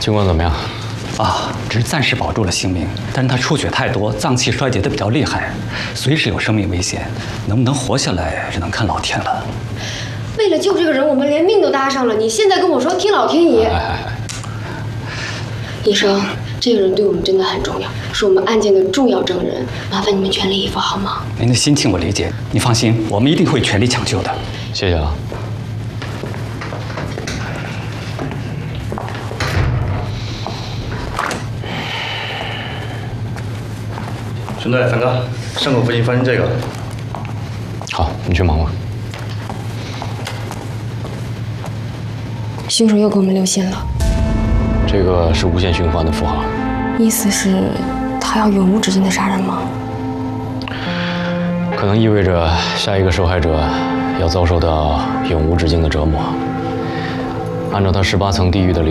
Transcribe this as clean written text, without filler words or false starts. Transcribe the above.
情况怎么样？ 啊，只是暂时保住了性命，但是他出血太多，脏器衰竭的比较厉害，随时有生命危险。能不能活下来，只能看老天了。 为了救这个人，我们连命都搭上了，你现在跟我说听老天爷？医生，这个人对我们真的很重要，是我们案件的重要证人，麻烦你们全力以赴好吗？ 您的心情我理解，你放心，我们一定会全力抢救的。 谢谢啊。 孙队，三哥，伤口附近发现这个。 好，你去忙吧。 凶手又给我们留信了， 这个是无限循环的符号， 意思是他要永无止境的杀人吗？ 可能意味着下一个受害者要遭受到永无止境的折磨。按照他18层地狱的理